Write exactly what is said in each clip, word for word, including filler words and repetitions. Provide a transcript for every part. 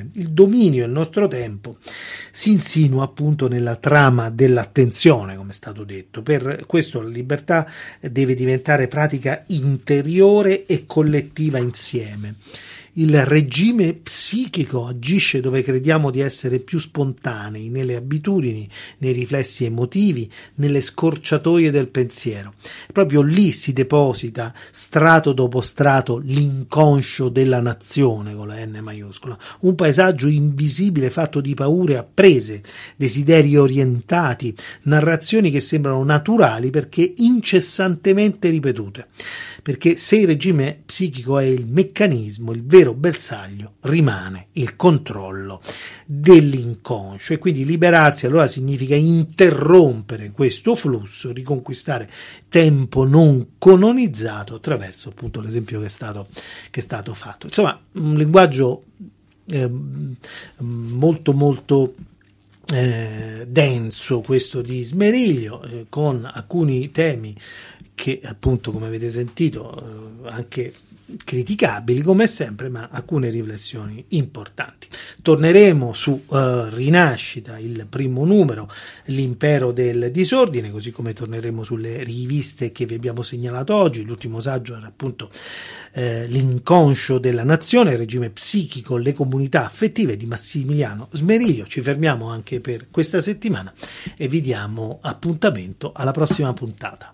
il dominio del nostro tempo si insinua appunto nella trama dell'attenzione, come è stato detto. Per questo la libertà deve diventare pratica interiore e collettiva insieme. Il regime psichico agisce dove crediamo di essere più spontanei, nelle abitudini, nei riflessi emotivi, nelle scorciatoie del pensiero. Proprio lì si deposita, strato dopo strato, l'inconscio della nazione, con la N maiuscola. Un paesaggio invisibile fatto di paure apprese, desideri orientati, narrazioni che sembrano naturali perché incessantemente ripetute. Perché se il regime psichico è il meccanismo, il vero bersaglio rimane il controllo dell'inconscio, e quindi liberarsi allora significa interrompere questo flusso, riconquistare tempo non colonizzato attraverso appunto l'esempio che è stato, che è stato fatto. Insomma, un linguaggio eh, molto molto eh, denso questo di Smeriglio, eh, con alcuni temi che appunto, come avete sentito, eh, anche criticabili come sempre, ma alcune riflessioni importanti. Torneremo su uh, Rinascita, il primo numero, l'impero del disordine, così come torneremo sulle riviste che vi abbiamo segnalato oggi. L'ultimo saggio era appunto eh, l'inconscio della nazione, il regime psichico, le comunità affettive di Massimiliano Smeriglio. Ci fermiamo anche per questa settimana e vi diamo appuntamento alla prossima puntata.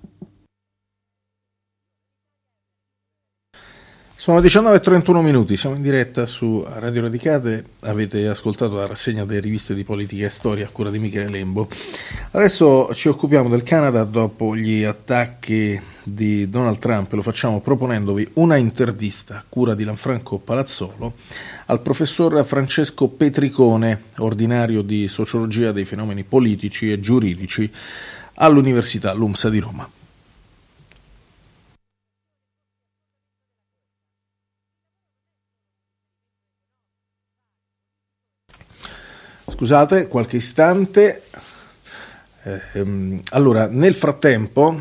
Sono diciannove e trentuno minuti, siamo in diretta su Radio Radicate, avete ascoltato la rassegna delle riviste di politica e storia a cura di Michele Lembo. Adesso ci occupiamo del Canada dopo gli attacchi di Donald Trump, e lo facciamo proponendovi una intervista a cura di Lanfranco Palazzolo al professor Francesco Petricone, ordinario di sociologia dei fenomeni politici e giuridici all'Università LUMSA di Roma. Scusate, qualche istante. Eh, ehm, allora, nel frattempo,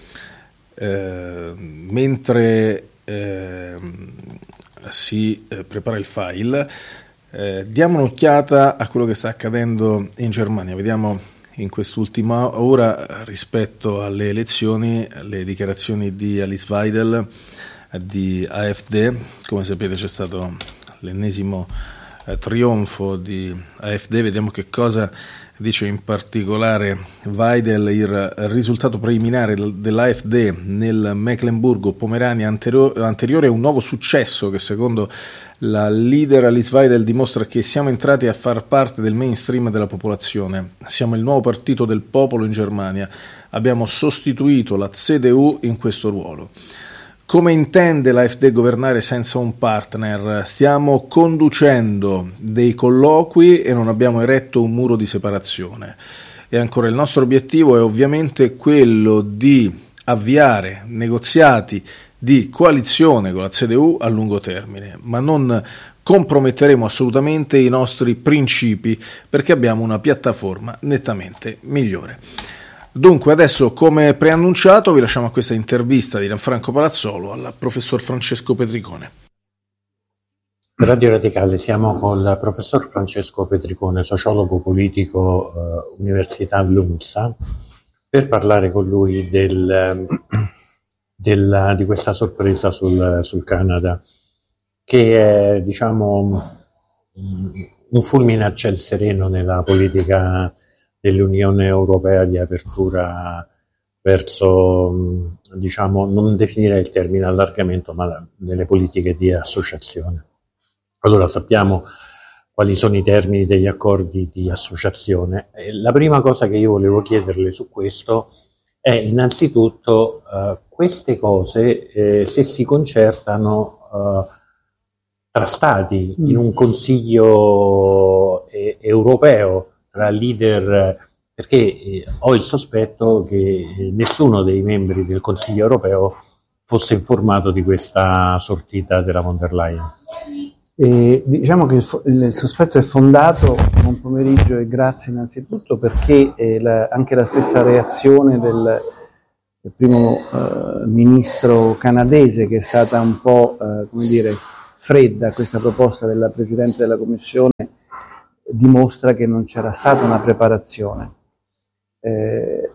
eh, mentre eh, si eh, prepara il file, eh, diamo un'occhiata a quello che sta accadendo in Germania. Vediamo in quest'ultima ora, rispetto alle elezioni, le dichiarazioni di Alice Weidel di AfD. Come sapete c'è stato l'ennesimo Eh, trionfo di AfD. Vediamo che cosa dice in particolare Weidel. Il risultato preliminare dell'AfD nel Mecklenburgo-Pomerania anteriore è un nuovo successo che secondo la leader Alice Weidel dimostra che siamo entrati a far parte del mainstream della popolazione. Siamo il nuovo partito del popolo in Germania. Abbiamo sostituito la C D U in questo ruolo. Come intende l'AfD governare senza un partner? Stiamo conducendo dei colloqui e non abbiamo eretto un muro di separazione. E ancora, il nostro obiettivo è ovviamente quello di avviare negoziati di coalizione con la C D U a lungo termine, ma non comprometteremo assolutamente i nostri principi perché abbiamo una piattaforma nettamente migliore. Dunque, adesso, come preannunciato, vi lasciamo a questa intervista di Lanfranco Palazzolo al professor Francesco Petricone. Radio Radicale, siamo con il professor Francesco Petricone, sociologo politico, eh, Università LUMSA, per parlare con lui del, del, di questa sorpresa sul, sul Canada, che è, diciamo, un fulmine a ciel sereno nella politica dell'Unione Europea di apertura verso, diciamo, non definire il termine allargamento, ma delle politiche di associazione. Allora, sappiamo quali sono i termini degli accordi di associazione. E la prima cosa che io volevo chiederle su questo è innanzitutto eh, queste cose eh, se si concertano eh, tra stati in un consiglio eh, europeo, tra leader, perché eh, ho il sospetto che eh, nessuno dei membri del Consiglio europeo fosse informato di questa sortita della von der Leyen. E diciamo che il, il sospetto è fondato. Buon pomeriggio e grazie innanzitutto, perché eh, la, anche la stessa reazione del, del primo eh, ministro canadese, che è stata un po' eh, come dire fredda questa proposta della Presidente della Commissione dimostra che non c'era stata una preparazione. Eh,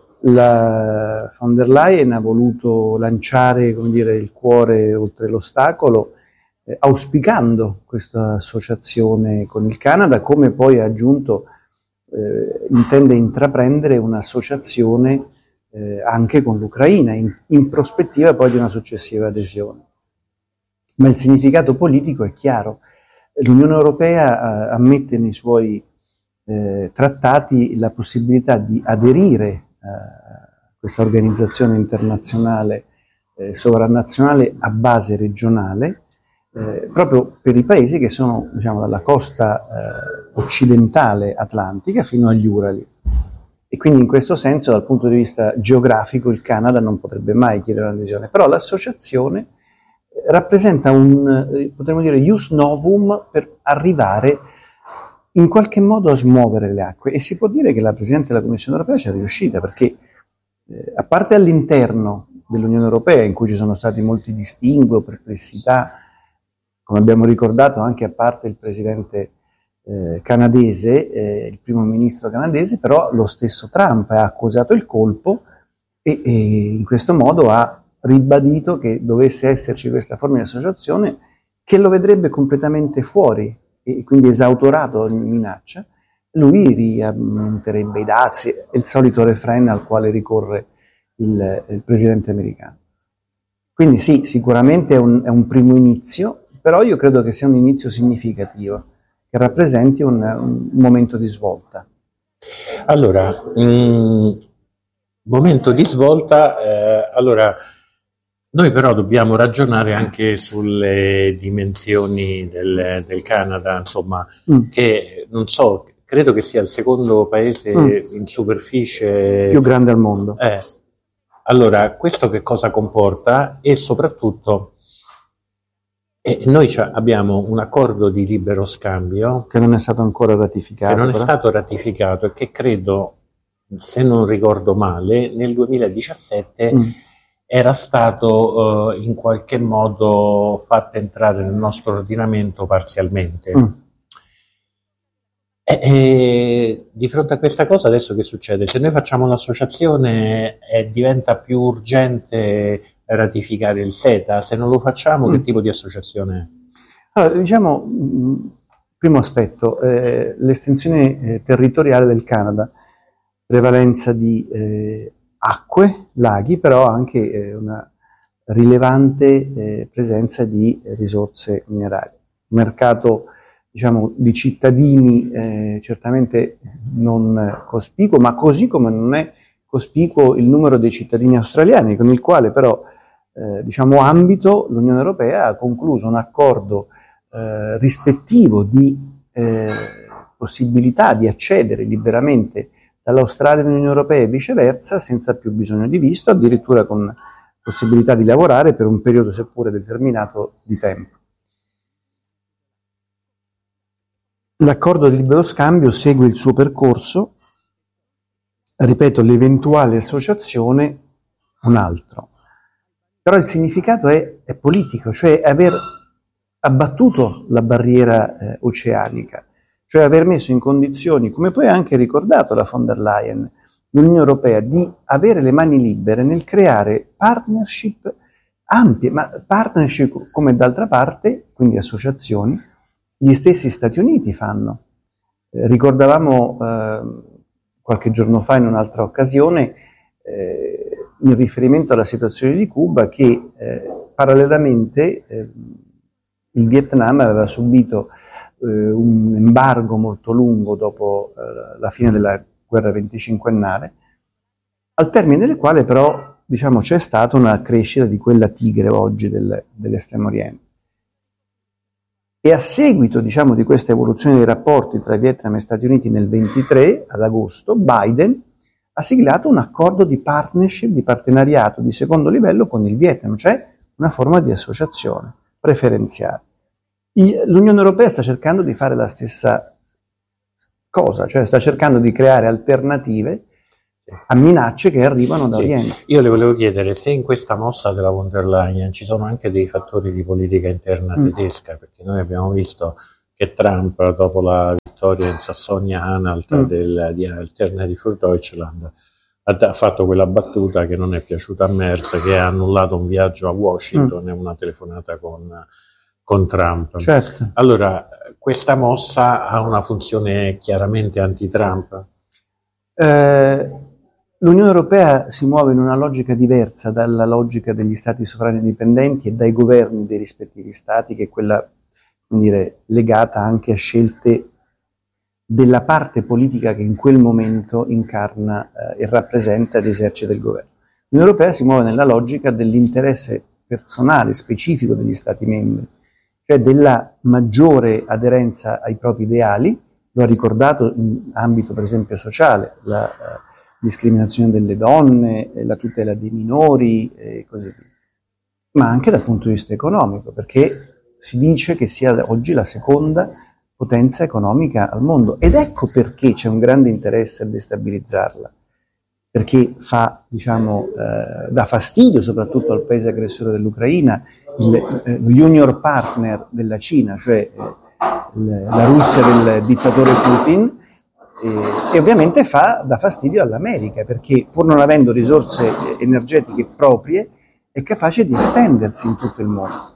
la von der Leyen ha voluto lanciare, come dire, il cuore oltre l'ostacolo, eh, auspicando questa associazione con il Canada, come poi ha aggiunto eh, intende intraprendere un'associazione eh, anche con l'Ucraina, in, in prospettiva poi di una successiva adesione. Ma il significato politico è chiaro. L'Unione Europea eh, ammette nei suoi eh, trattati la possibilità di aderire a questa organizzazione internazionale eh, sovranazionale a base regionale, eh, proprio per i paesi che sono, diciamo, dalla costa eh, occidentale atlantica fino agli Urali. E quindi in questo senso, dal punto di vista geografico, il Canada non potrebbe mai chiedere un'adesione. Però l'associazione rappresenta un, potremmo dire, ius novum per arrivare in qualche modo a smuovere le acque, e si può dire che la Presidente della Commissione Europea ci è riuscita, perché eh, a parte all'interno dell'Unione Europea, in cui ci sono stati molti distinguo, perplessità, come abbiamo ricordato anche a parte il Presidente eh, canadese, eh, il Primo Ministro canadese, però lo stesso Trump ha accusato il colpo e, e in questo modo ha ribadito che dovesse esserci questa forma di associazione, che lo vedrebbe completamente fuori e quindi esautorato ogni minaccia, lui riaumenterebbe i dazi, è il solito refrain al quale ricorre il, il presidente americano. Quindi sì, sicuramente è un, è un primo inizio, però io credo che sia un inizio significativo, che rappresenti un, un momento di svolta. Allora, mh, momento di svolta, eh, allora... Noi però dobbiamo ragionare anche sulle dimensioni del, del Canada, insomma, mm. che non so, credo che sia il secondo paese mm. in superficie più grande al mondo. Eh. Allora, questo che cosa comporta? E soprattutto eh, noi abbiamo un accordo di libero scambio che non è stato ancora ratificato. Che non però. è stato ratificato e che credo, se non ricordo male, nel duemiladiciassette mm. era stato eh, in qualche modo fatto entrare nel nostro ordinamento parzialmente. Mm. E, e di fronte a questa cosa adesso che succede? Se noi facciamo un'associazione eh, diventa più urgente ratificare il SETA, se non lo facciamo mm. che tipo di associazione è? Allora, diciamo, primo aspetto, eh, l'estensione eh, territoriale del Canada, prevalenza di eh, acque, laghi, però anche eh, una rilevante eh, presenza di eh, risorse minerarie. Mercato, diciamo, di cittadini eh, certamente non cospicuo, ma così come non è cospicuo il numero dei cittadini australiani, con il quale però, eh, diciamo, ambito l'Unione Europea ha concluso un accordo eh, rispettivo di eh, possibilità di accedere liberamente dall'Australia all'Unione Europea e viceversa, senza più bisogno di visto, addirittura con possibilità di lavorare per un periodo seppure determinato di tempo. L'accordo di libero scambio segue il suo percorso, ripeto, l'eventuale associazione un altro. Però il significato è, è politico, cioè aver abbattuto la barriera eh, oceanica, cioè aver messo in condizioni, come poi ha anche ricordato la von der Leyen, l'Unione Europea, di avere le mani libere nel creare partnership ampie, ma partnership come d'altra parte, quindi associazioni, gli stessi Stati Uniti fanno. Eh, ricordavamo eh, qualche giorno fa in un'altra occasione, eh, in riferimento alla situazione di Cuba, che eh, parallelamente eh, il Vietnam aveva subito un embargo molto lungo dopo eh, la fine della guerra venticinquennale, al termine del quale però, diciamo, c'è stata una crescita di quella tigre oggi del, dell'estremo oriente. E a seguito, diciamo, di questa evoluzione dei rapporti tra Vietnam e Stati Uniti nel ventitré, ad agosto, Biden ha siglato un accordo di partnership, di partenariato di secondo livello con il Vietnam, cioè una forma di associazione preferenziale. L'Unione Europea sta cercando di fare la stessa cosa, cioè sta cercando di creare alternative a minacce che arrivano da Sì. Oriente. Io le volevo chiedere se in questa mossa della von der Leyen ci sono anche dei fattori di politica interna Mm. tedesca, perché noi abbiamo visto che Trump, dopo la vittoria in Sassonia-Anhalt Mm. del, di Alternative für Deutschland, ha, ha fatto quella battuta che non è piaciuta a Merz, che ha annullato un viaggio a Washington e una telefonata con, con Trump. Certo. Allora, questa mossa ha una funzione chiaramente anti-Trump? Eh, L'Unione Europea si muove in una logica diversa dalla logica degli stati sovrani indipendenti e dai governi dei rispettivi stati, che è quella, come dire, legata anche a scelte della parte politica che in quel momento incarna eh, e rappresenta ed esercita il governo. L'Unione Europea si muove nella logica dell'interesse personale, specifico degli stati membri, cioè della maggiore aderenza ai propri ideali. Lo ha ricordato in ambito per esempio sociale, la eh, discriminazione delle donne, eh, la tutela dei minori e così via, ma anche dal punto di vista economico, perché si dice che sia oggi la seconda potenza economica al mondo, ed ecco perché c'è un grande interesse a destabilizzarla, perché fa, diciamo, eh, dà fastidio soprattutto al paese aggressore dell'Ucraina, il, eh, lo junior partner della Cina, cioè eh, la Russia del dittatore Putin, eh, e ovviamente fa da fastidio all'America, perché pur non avendo risorse energetiche proprie è capace di estendersi in tutto il mondo.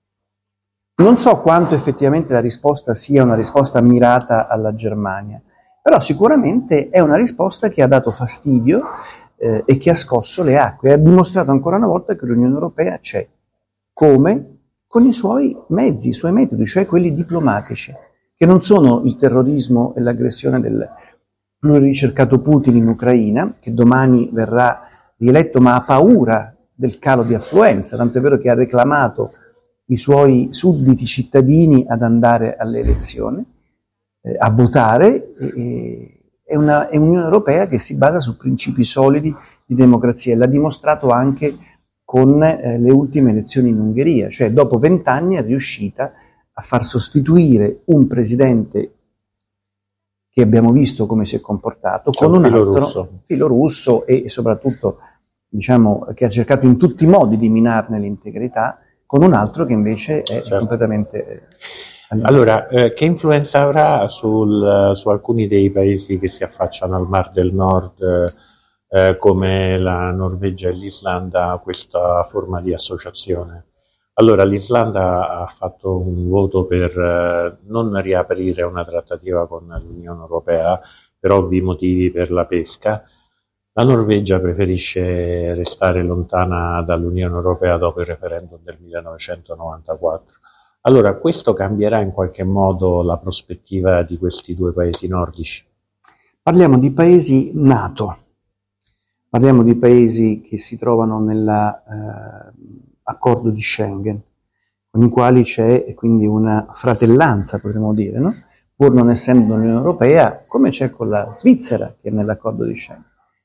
Non so quanto effettivamente la risposta sia una risposta mirata alla Germania, però sicuramente è una risposta che ha dato fastidio eh, e che ha scosso le acque, ha dimostrato ancora una volta che l'Unione Europea c'è. Come? Con i suoi mezzi, i suoi metodi, cioè quelli diplomatici, che non sono il terrorismo e l'aggressione del pluriricercato Putin in Ucraina, che domani verrà rieletto ma ha paura del calo di affluenza, tanto è vero che ha reclamato i suoi sudditi cittadini ad andare alle elezioni, eh, a votare. E, è, una, è un'Unione Europea che si basa su principi solidi di democrazia, e l'ha dimostrato anche con eh, le ultime elezioni in Ungheria, cioè dopo vent'anni è riuscita a far sostituire un presidente che abbiamo visto come si è comportato con un filo altro russo. filo russo e, e soprattutto, diciamo, che ha cercato in tutti i modi di minarne l'integrità, con un altro che invece è Certo. completamente... Eh, allora, eh, che influenza avrà sul, su alcuni dei paesi che si affacciano al Mar del Nord, eh, come la Norvegia e l'Islanda, questa forma di associazione? Allora, l'Islanda ha fatto un voto per eh, non riaprire una trattativa con l'Unione Europea, per ovvi motivi per la pesca. La Norvegia preferisce restare lontana dall'Unione Europea dopo il referendum del millenovecentonovantaquattro. Allora, questo cambierà in qualche modo la prospettiva di questi due paesi nordici? Parliamo di paesi NATO, parliamo di paesi che si trovano nell'accordo eh, di Schengen, con i quali c'è quindi una fratellanza, potremmo dire, no? Pur non essendo l'Unione Europea, come c'è con la Svizzera che è nell'accordo di Schengen.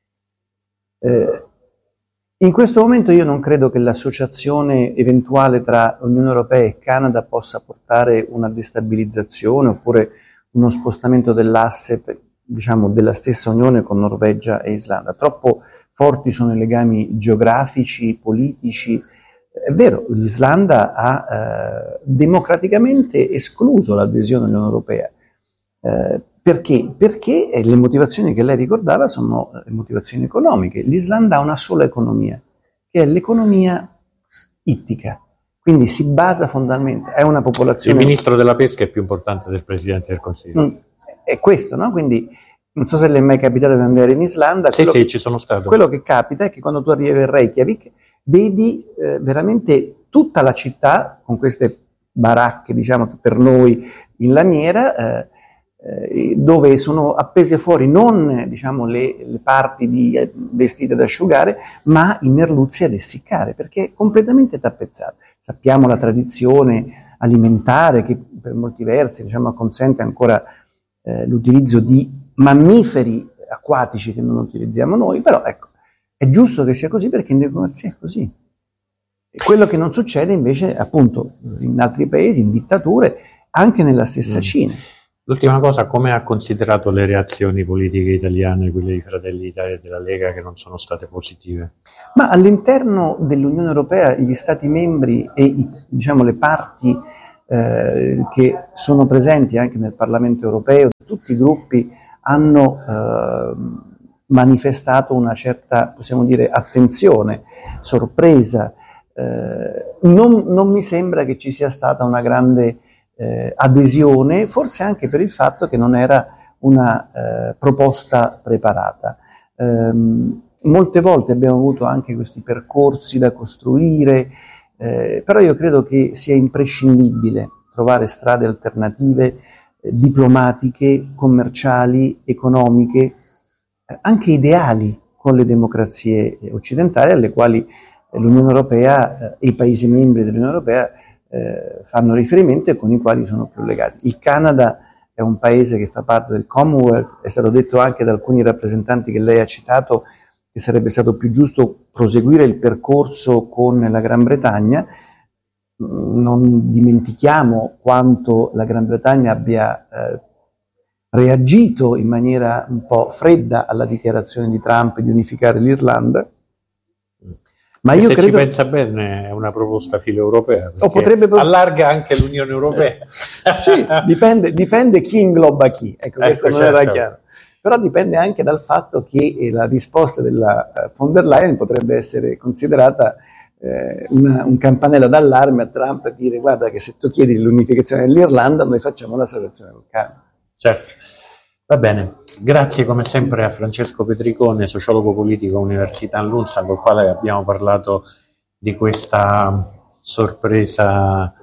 Eh, in questo momento io non credo che l'associazione eventuale tra Unione Europea e Canada possa portare una destabilizzazione oppure uno spostamento dell'asse, diciamo, della stessa Unione con Norvegia e Islanda. Troppo forti sono i legami geografici, politici. È vero, l'Islanda ha eh, democraticamente escluso l'adesione all'Unione Europea. Eh, Perché? Perché le motivazioni che lei ricordava sono le motivazioni economiche. L'Islanda ha una sola economia, che è l'economia ittica, quindi si basa fondamentalmente, è una popolazione... Il ministro della pesca è più importante del Presidente del Consiglio. Mm, è questo, no? Quindi non so se le è mai capitato di andare in Islanda. Sì, sì, che, ci sono stato. Quello che capita è che quando tu arrivi a Reykjavik vedi eh, veramente tutta la città, con queste baracche, diciamo, per noi in lamiera, eh, dove sono appese fuori non, diciamo, le, le parti di eh, vestite da asciugare, ma i merluzzi ad essiccare, perché è completamente tappezzata. Sappiamo la tradizione alimentare che per molti versi, diciamo, consente ancora eh, l'utilizzo di mammiferi acquatici che non utilizziamo noi, però ecco, è giusto che sia così perché in democrazia è così. E quello che non succede invece appunto in altri paesi, in dittature, anche nella stessa mm. Cina. L'ultima cosa, come ha considerato le reazioni politiche italiane, quelle di Fratelli d'Italia e della Lega, che non sono state positive? Ma all'interno dell'Unione Europea gli Stati membri e i, diciamo, le parti eh, che sono presenti anche nel Parlamento Europeo, tutti i gruppi hanno eh, manifestato una certa, possiamo dire, attenzione, sorpresa. Eh, non, non mi sembra che ci sia stata una grande Eh, adesione, forse anche per il fatto che non era una eh, proposta preparata. Eh, molte volte abbiamo avuto anche questi percorsi da costruire, eh, però io credo che sia imprescindibile trovare strade alternative eh, diplomatiche, commerciali, economiche, eh, anche ideali con le democrazie occidentali alle quali l'Unione Europea e eh, i Paesi membri dell'Unione Europea Eh, fanno riferimento e con i quali sono più legati. Il Canada è un paese che fa parte del Commonwealth, è stato detto anche da alcuni rappresentanti che lei ha citato che sarebbe stato più giusto proseguire il percorso con la Gran Bretagna. Non dimentichiamo quanto la Gran Bretagna abbia eh, reagito in maniera un po' fredda alla dichiarazione di Trump di unificare l'Irlanda. Ma io se credo... ci pensa bene è una proposta filo-europea, o potrebbe... allarga anche l'Unione Europea. Sì, dipende, dipende chi ingloba chi, ecco, ecco questo non certo. era chiaro. Però dipende anche dal fatto che la risposta della von der Leyen potrebbe essere considerata eh, una, un campanello d'allarme a Trump e dire guarda che se tu chiedi l'unificazione dell'Irlanda noi facciamo la soluzione del Canada. Certo. Va bene, grazie come sempre a Francesco Petricone, sociologo politico Università Lunza, con il quale abbiamo parlato di questa sorpresa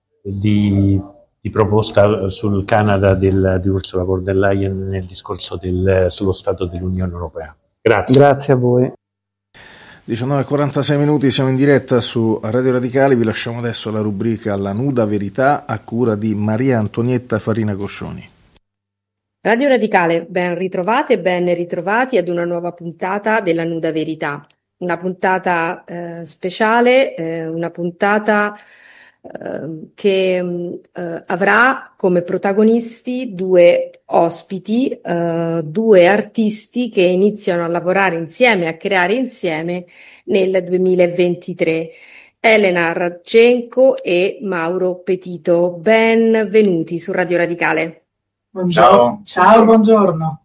di, di proposta sul Canada del, di Ursula von der Leyen nel discorso del, sullo Stato dell'Unione Europea. Grazie. Grazie a voi. diciannove e quarantasei minuti, siamo in diretta su Radio Radicale, vi lasciamo adesso la rubrica La Nuda Verità a cura di Maria Antonietta Farina Coscioni. Radio Radicale, ben ritrovate e ben ritrovati ad una nuova puntata della Nuda Verità, una puntata eh, speciale, eh, una puntata eh, che eh, avrà come protagonisti due ospiti, eh, due artisti che iniziano a lavorare insieme, a creare insieme nel duemilaventitré. Elena Radchenko e Mauro Petito, benvenuti su Radio Radicale. Buongiorno. Ciao. Ciao, buongiorno.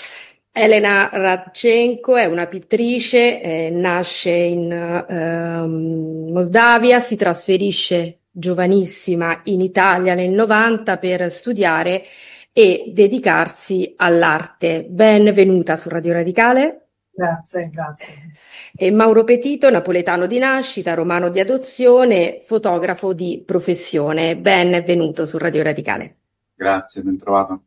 Elena Radchenko è una pittrice, eh, nasce in eh, Moldavia, si trasferisce giovanissima in Italia nel novanta per studiare e dedicarsi all'arte. Benvenuta su Radio Radicale. Grazie, grazie. E Mauro Petito, napoletano di nascita, romano di adozione, fotografo di professione. Benvenuto su Radio Radicale. Grazie, ben trovato.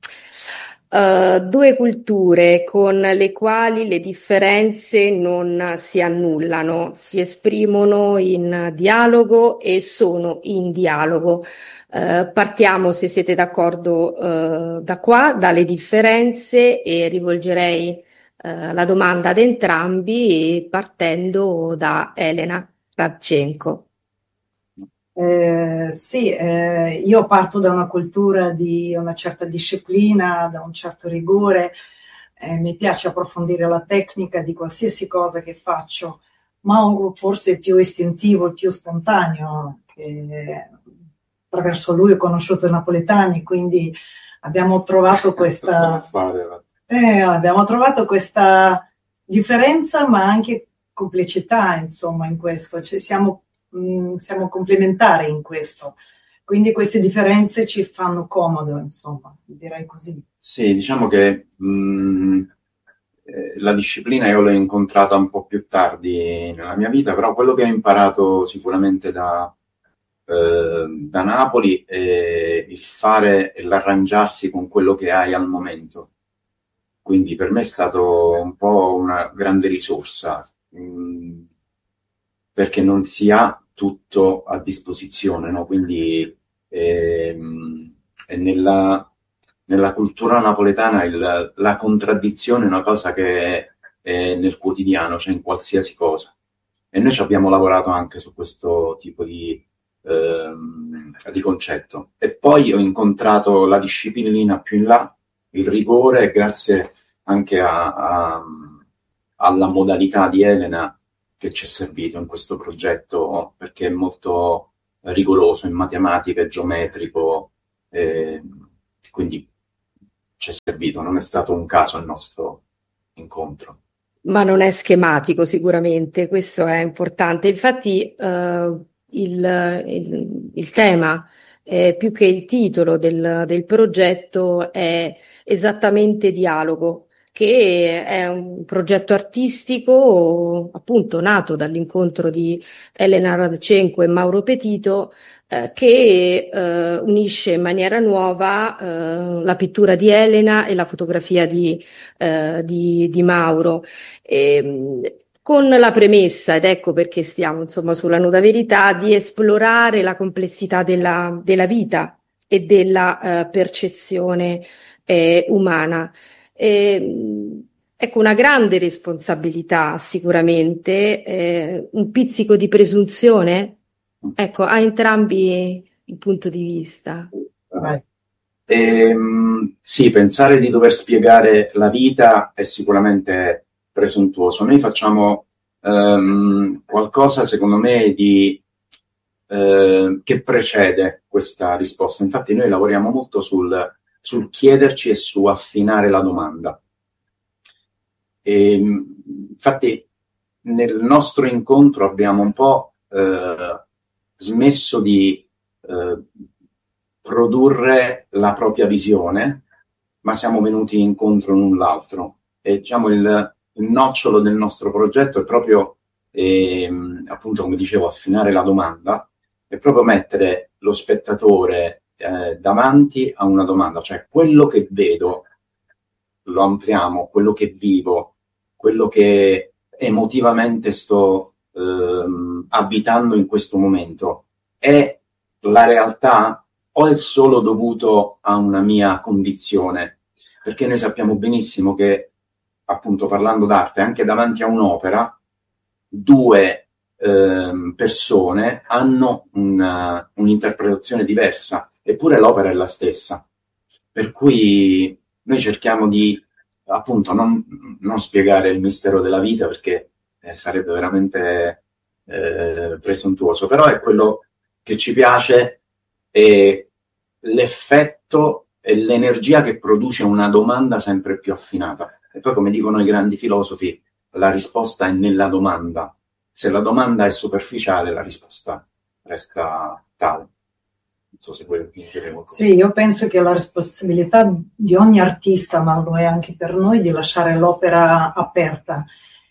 Uh, due culture con le quali le differenze non si annullano, si esprimono in dialogo e sono in dialogo. Uh, partiamo, se siete d'accordo, uh, da qua, dalle differenze, e rivolgerei uh, la domanda ad entrambi partendo da Elena Radchenko. Eh, sì, eh, io parto da una cultura di una certa disciplina, da un certo rigore, eh, mi piace approfondire la tecnica di qualsiasi cosa che faccio, ma forse il più istintivo, il più spontaneo, che attraverso lui ho conosciuto i napoletani, quindi abbiamo trovato questa, eh, abbiamo trovato questa differenza, ma anche complicità, insomma, in questo, cioè, siamo siamo complementari in questo, quindi queste differenze ci fanno comodo, insomma, direi così. Sì, diciamo che mh, eh, la disciplina io l'ho incontrata un po' più tardi nella mia vita, però quello che ho imparato sicuramente da, eh, da Napoli è il fare e l'arrangiarsi con quello che hai al momento, quindi per me è stato un po' una grande risorsa, mh, perché non si ha tutto a disposizione, no? Quindi ehm, è nella, nella cultura napoletana il, la contraddizione è una cosa che è nel quotidiano, cioè in qualsiasi cosa. E noi ci abbiamo lavorato anche su questo tipo di, ehm, di concetto. E poi ho incontrato la disciplina più in là, il rigore, grazie anche a, a, alla modalità di Elena che ci è servito in questo progetto, perché è molto rigoroso in matematica, è geometrico, eh, quindi ci è servito, non è stato un caso il nostro incontro. Ma non è schematico sicuramente, questo è importante. Infatti eh, il, il, il tema, eh, più che il titolo del, del progetto, è esattamente dialogo, che è un progetto artistico appunto nato dall'incontro di Elena Radchenko e Mauro Petito, eh, che eh, unisce in maniera nuova eh, la pittura di Elena e la fotografia di, eh, di, di Mauro. E, con la premessa, ed ecco perché stiamo insomma sulla nuda verità, di esplorare la complessità della, della vita e della eh, percezione eh, umana. E, ecco, una grande responsabilità sicuramente, eh, un pizzico di presunzione, ecco, a entrambi il punto di vista. Vai. Ehm, sì, pensare di dover spiegare la vita è sicuramente presuntuoso. Noi facciamo ehm, qualcosa, secondo me, di eh, che precede questa risposta. Infatti noi lavoriamo molto sul, sul chiederci e su affinare la domanda. E, infatti nel nostro incontro abbiamo un po' eh, smesso di eh, produrre la propria visione, ma siamo venuti incontro l'un l'altro. E diciamo il, il nocciolo del nostro progetto è proprio, ehm, appunto, come dicevo, affinare la domanda, è proprio mettere lo spettatore eh, davanti a una domanda, cioè quello che vedo, lo ampliamo, quello che vivo, quello che emotivamente sto ehm, abitando in questo momento, è la realtà o è solo dovuto a una mia condizione? Perché noi sappiamo benissimo che, appunto, parlando d'arte, anche davanti a un'opera, due ehm, persone hanno una, un'interpretazione diversa, eppure l'opera è la stessa. Per cui noi cerchiamo di, appunto, non, non spiegare il mistero della vita, perché eh, sarebbe veramente eh, presuntuoso, però è quello che ci piace, e l'effetto e l'energia che produce una domanda sempre più affinata. E poi, come dicono i grandi filosofi, la risposta è nella domanda. Se la domanda è superficiale, la risposta resta tale. Non so se vuoi aggiungere qualcosa. Sì, io penso che la responsabilità di ogni artista, ma lo è anche per noi, di lasciare l'opera aperta.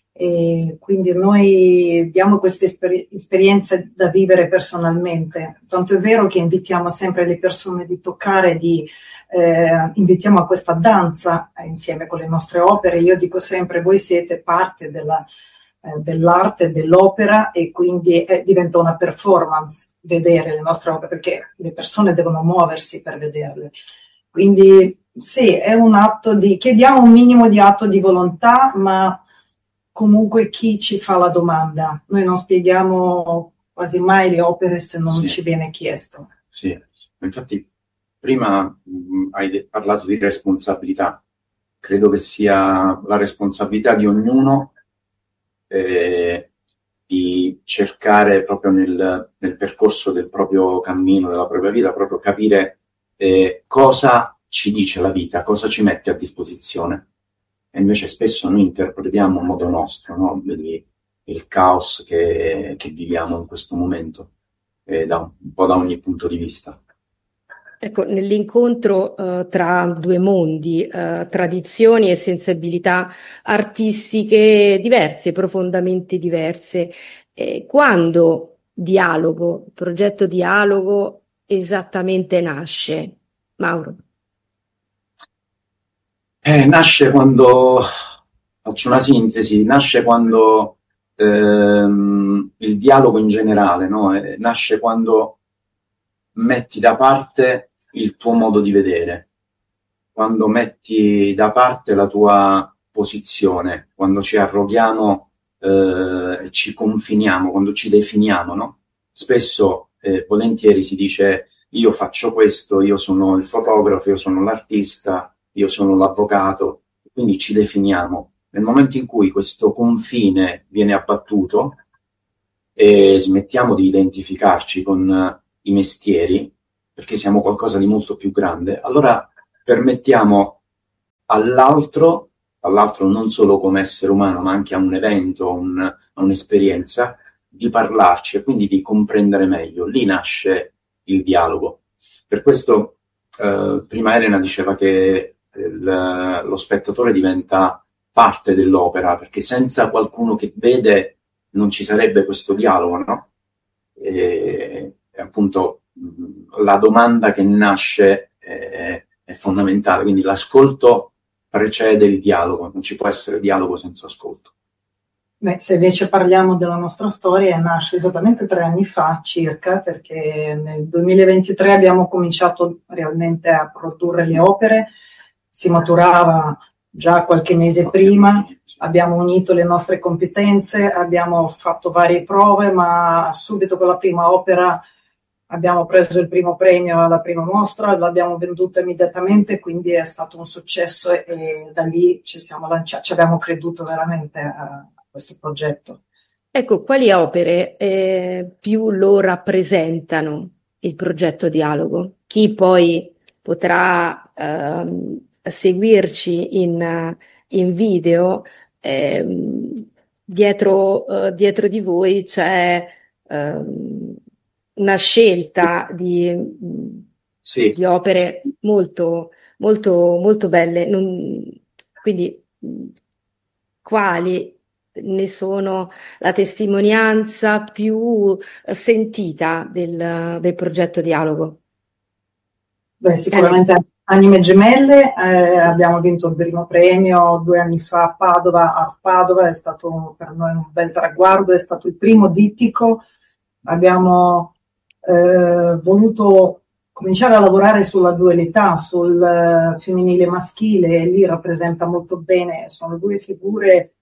E quindi noi diamo queste esper- esperienze da vivere personalmente. Tanto è vero che invitiamo sempre le persone di toccare, di, eh, invitiamo a questa danza eh, insieme con le nostre opere. Io dico sempre, voi siete parte della, eh, dell'arte, dell'opera, e quindi eh, diventa una performance vedere le nostre opere, perché le persone devono muoversi per vederle. Quindi sì, è un atto di, chiediamo un minimo di atto di volontà, ma comunque chi ci fa la domanda. Noi non spieghiamo quasi mai le opere se non Sì. ci viene chiesto. Sì, infatti prima mh, hai de- parlato di responsabilità. Credo che sia la responsabilità di ognuno eh, di cercare proprio nel, nel percorso del proprio cammino, della propria vita, proprio capire eh, cosa ci dice la vita, cosa ci mette a disposizione. E invece spesso noi interpretiamo a modo nostro, no? Vedi il caos che, che viviamo in questo momento, eh, da un, un po' da ogni punto di vista. Ecco, nell'incontro eh, tra due mondi, eh, tradizioni e sensibilità artistiche diverse, profondamente diverse, eh, quando dialogo, il progetto dialogo esattamente nasce? Mauro? Eh, nasce quando, faccio una sintesi, nasce quando ehm, il dialogo in generale, no? Eh, nasce quando metti da parte il tuo modo di vedere, quando metti da parte la tua posizione, quando ci arroghiamo e eh, ci confiniamo, quando ci definiamo, no? Spesso eh, volentieri si dice io faccio questo, io sono il fotografo, io sono l'artista, io sono l'avvocato, quindi ci definiamo. Nel momento in cui questo confine viene abbattuto e smettiamo di identificarci con uh, i mestieri, perché siamo qualcosa di molto più grande, allora permettiamo all'altro, all'altro non solo come essere umano, ma anche a un evento, a, un, a un'esperienza, di parlarci e quindi di comprendere meglio. Lì nasce il dialogo. Per questo eh, prima Elena diceva che il, lo spettatore diventa parte dell'opera, perché senza qualcuno che vede non ci sarebbe questo dialogo, no? E, e appunto la domanda che nasce è, è fondamentale, quindi l'ascolto precede il dialogo, non ci può essere dialogo senza ascolto. Beh, se invece parliamo della nostra storia, nasce esattamente tre anni fa circa, perché nel duemilaventitré abbiamo cominciato realmente a produrre le opere, si maturava già qualche mese prima, abbiamo unito le nostre competenze, abbiamo fatto varie prove, ma subito con la prima opera abbiamo preso il primo premio alla prima mostra, l'abbiamo venduta immediatamente, quindi è stato un successo e da lì ci siamo lanciati, ci abbiamo creduto veramente a questo progetto. Ecco, quali opere eh, più lo rappresentano il progetto Dialogo? Chi poi potrà ehm, seguirci in, in video, ehm, dietro, eh, dietro di voi c'è ehm, una scelta di, sì, di opere sì. molto, molto, molto belle. Non, quindi, quali ne sono la testimonianza più sentita del, del progetto Dialogo? Beh, sicuramente Anime Gemelle, eh, abbiamo vinto il primo premio due anni fa a Padova, a Padova è stato per noi un bel traguardo, è stato il primo dittico, abbiamo eh, voluto cominciare a lavorare sulla dualità, sul uh, femminile e maschile, e lì rappresenta molto bene, sono due figure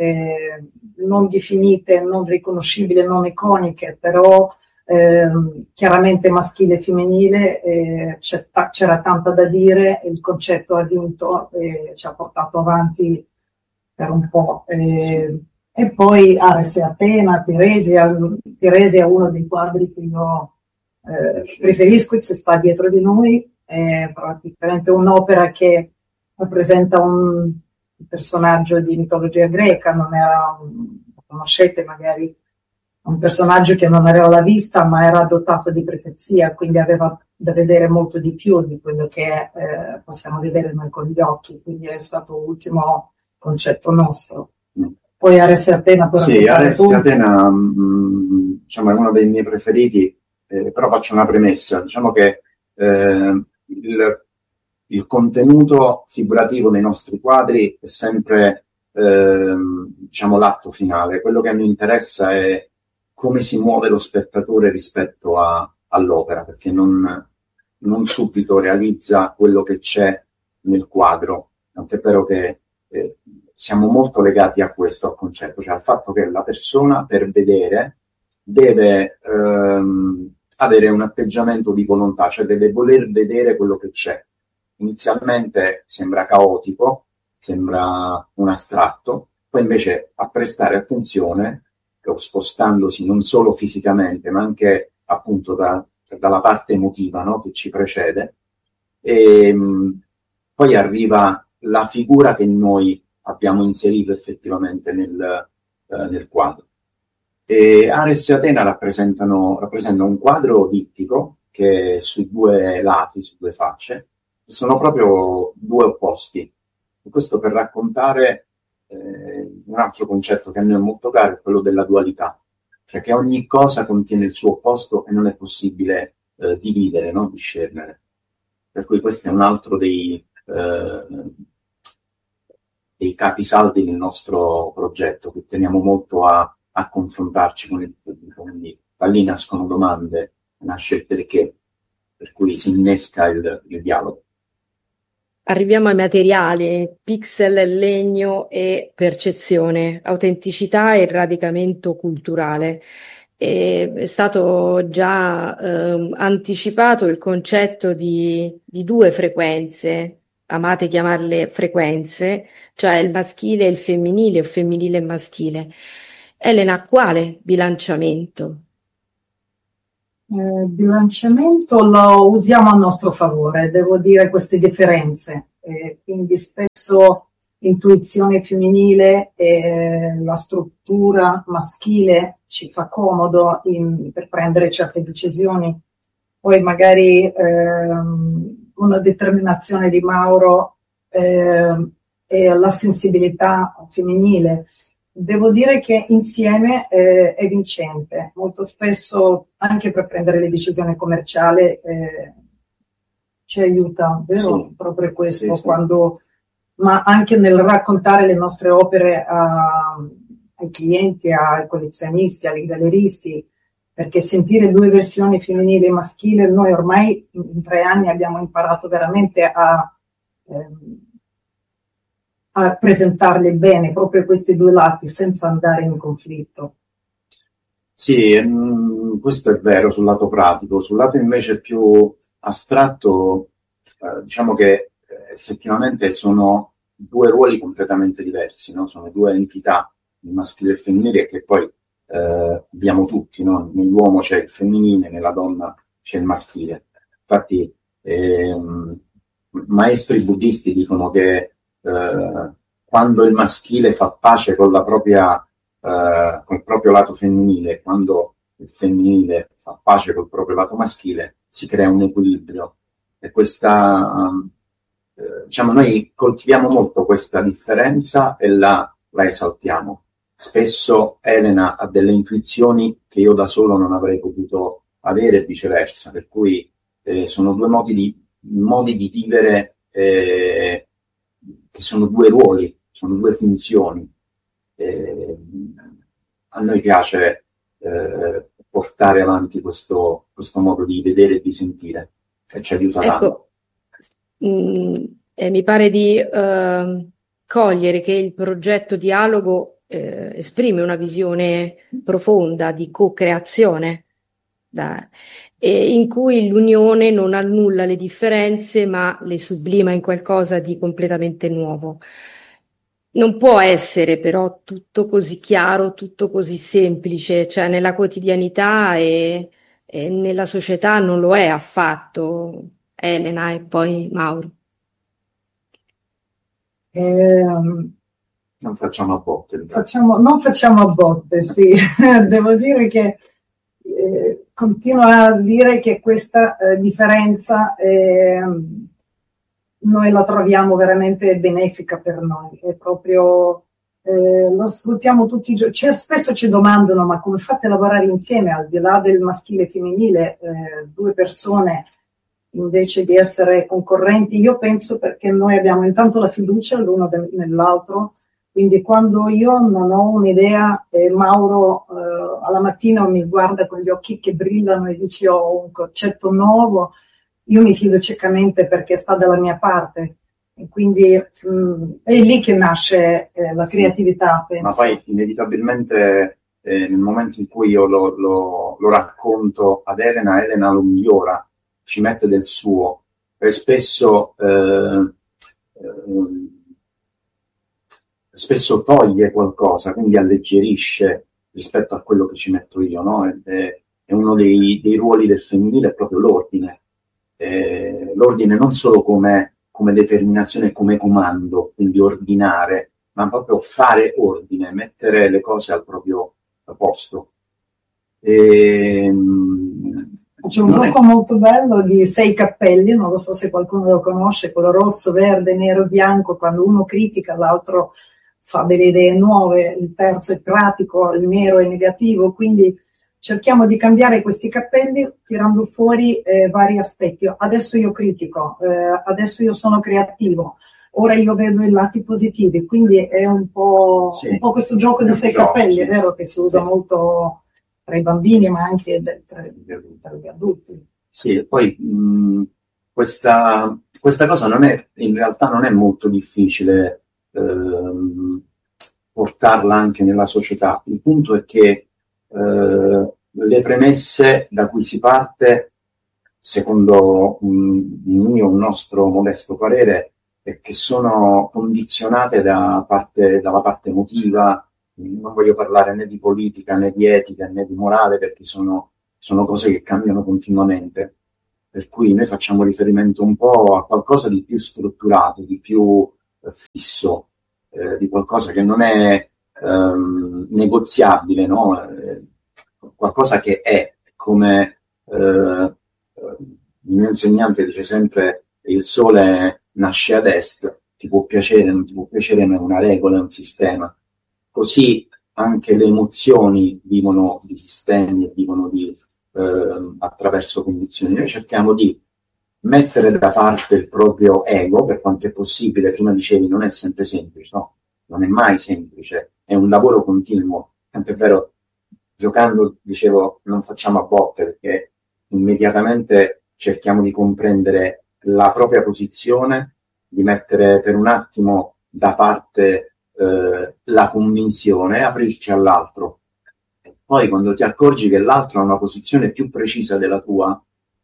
eh, non definite, non riconoscibili, non iconiche, però eh, chiaramente maschile e femminile, eh, ta- c'era tanto da dire, il concetto ha vinto e ci ha portato avanti per un po'. Eh, sì. E poi Ares e Atena, Tiresia, Tiresia è uno dei quadri che io eh, preferisco, ci sta dietro di noi, è praticamente un'opera che rappresenta un personaggio di mitologia greca, non era, un, conoscete magari, un personaggio che non aveva la vista ma era dotato di profezia, quindi aveva da vedere molto di più di quello che eh, possiamo vedere noi con gli occhi, quindi è stato l'ultimo concetto nostro. Mm. Poi Ares e Atena, per sì, Ares e Atena mh, diciamo, è uno dei miei preferiti, eh, però faccio una premessa, diciamo che eh, il, il contenuto figurativo dei nostri quadri è sempre eh, diciamo, l'atto finale, quello che a noi interessa è come si muove lo spettatore rispetto a, all'opera, perché non, non subito realizza quello che c'è nel quadro, tant'è vero che eh, siamo molto legati a questo, al concetto, cioè al fatto che la persona per vedere deve ehm, avere un atteggiamento di volontà, cioè deve voler vedere quello che c'è. Inizialmente sembra caotico, sembra un astratto, poi invece a prestare attenzione, spostandosi non solo fisicamente, ma anche appunto da, dalla parte emotiva, no, che ci precede, e mh, poi arriva la figura che noi abbiamo inserito effettivamente nel, eh, nel quadro. E Ares e Atena rappresentano, rappresentano un quadro dittico che è su due lati, su due facce, che sono proprio due opposti. E questo per raccontare eh, un altro concetto che a noi è molto caro, è quello della dualità, cioè che ogni cosa contiene il suo opposto e non è possibile eh, dividere, no? Discernere. Per cui questo è un altro dei, eh, dei capisaldi del nostro progetto, che teniamo molto a, a confrontarci con il pubblico, quindi da lì nascono domande, nasce il perché, per cui si innesca il, il dialogo. Arriviamo ai materiali, pixel, legno e percezione, autenticità e radicamento culturale. E è stato già eh, anticipato il concetto di, di due frequenze, amate chiamarle frequenze, cioè il maschile e il femminile o femminile e maschile. Elena, quale bilanciamento? Il bilanciamento lo usiamo a nostro favore, devo dire queste differenze, eh, quindi spesso l'intuizione femminile e la struttura maschile ci fa comodo in, per prendere certe decisioni, poi magari ehm, una determinazione di Mauro eh, e la sensibilità femminile. Devo dire che insieme eh, è vincente, molto spesso anche per prendere le decisioni commerciali eh, ci aiuta, vero? Sì. Proprio questo, Sì, sì. quando, ma anche nel raccontare le nostre opere a, ai clienti, ai collezionisti, ai galleristi, perché sentire due versioni femminile e maschile, noi ormai in, in tre anni abbiamo imparato veramente a... Ehm, a presentarli bene, proprio questi due lati, senza andare in conflitto. Sì, mh, questo è vero sul lato pratico. Sul lato invece più astratto, eh, diciamo che eh, effettivamente sono due ruoli completamente diversi, no? Sono due entità, il maschile e il femminile, che poi eh, abbiamo tutti, no? Nell'uomo c'è il femminile, nella donna c'è il maschile. Infatti, ehm, maestri buddisti dicono che Eh, quando il maschile fa pace con la propria eh, col proprio lato femminile, quando il femminile fa pace col proprio lato maschile, si crea un equilibrio. E questa um, eh, diciamo, noi coltiviamo molto questa differenza e la, la esaltiamo. Spesso Elena ha delle intuizioni che io da solo non avrei potuto avere e viceversa, per cui eh, sono due modi di, modi di vivere eh, che sono due ruoli, sono due funzioni. Eh, a noi piace eh, portare avanti questo, questo modo di vedere e di sentire, e ci aiuta tanto. Ecco, mh, eh, mi pare di eh, cogliere che il progetto Dialogo eh, esprime una visione profonda di co-creazione, da, e in cui l'unione non annulla le differenze ma le sublima in qualcosa di completamente nuovo. Non può essere però tutto così chiaro, tutto così semplice, cioè nella quotidianità e, e nella società non lo è affatto. Elena e poi Mauro. Ehm, Non facciamo a botte. facciamo, non facciamo a botte, sì. Devo dire che eh, continuo a dire che questa eh, differenza eh, noi la troviamo veramente benefica per noi, è proprio eh, lo sfruttiamo tutti i giorni. Cioè, spesso ci domandano: ma come fate a lavorare insieme al di là del maschile e femminile, eh, due persone invece di essere concorrenti? Io penso perché noi abbiamo intanto la fiducia l'uno de- nell'altro, quindi quando io non ho un'idea e Mauro eh, alla mattina mi guarda con gli occhi che brillano e dice ho un concetto nuovo, io mi fido ciecamente perché sta dalla mia parte, e quindi mh, è lì che nasce eh, la creatività, penso. Ma poi inevitabilmente eh, nel momento in cui io lo, lo, lo racconto ad Elena, Elena lo migliora, ci mette del suo, e spesso eh, eh, spesso toglie qualcosa, quindi alleggerisce rispetto a quello che ci metto io, no? Ed è, è uno dei, dei ruoli del femminile, è proprio l'ordine. Eh, l'ordine non solo come, come determinazione, come comando, quindi ordinare, ma proprio fare ordine, mettere le cose al proprio posto. E, C'è un gioco è... molto bello di sei cappelli, non lo so se qualcuno lo conosce, quello rosso, verde, nero, bianco. Quando uno critica, l'altro fa delle idee nuove, il terzo è pratico, il nero è negativo, quindi cerchiamo di cambiare questi cappelli tirando fuori eh, vari aspetti. Adesso io critico, eh, adesso io sono creativo, ora io vedo i lati positivi, quindi è un po', sì, un po' questo gioco di sei gioco, cappelli, sì. È vero che si usa sì. molto tra i bambini, ma anche de, tra, tra gli adulti. Sì, poi mh, questa, questa cosa non è, in realtà non è molto difficile ehm, portarla anche nella società. Il punto è che eh, le premesse da cui si parte, secondo un mio, un nostro modesto parere, è che sono condizionate da parte, dalla parte emotiva. Non voglio parlare né di politica, né di etica, né di morale, perché sono, sono cose che cambiano continuamente. Per cui noi facciamo riferimento un po' a qualcosa di più strutturato, di più eh, fisso, eh, di qualcosa che non è ehm, negoziabile, no? Eh, qualcosa che è, come eh, il mio insegnante dice sempre, il sole nasce ad est, ti può piacere, non ti può piacere, ma è una regola, è un sistema. Così anche le emozioni vivono di sistemi e vivono di, eh, attraverso condizioni. Noi cerchiamo di mettere da parte il proprio ego, per quanto è possibile. Prima dicevi, non è sempre semplice, no? Non è mai semplice, è un lavoro continuo. Tant'è vero, giocando, dicevo, non facciamo a botte, perché immediatamente cerchiamo di comprendere la propria posizione, di mettere per un attimo da parte eh, la convinzione, aprirci all'altro. E poi quando ti accorgi che l'altro ha una posizione più precisa della tua,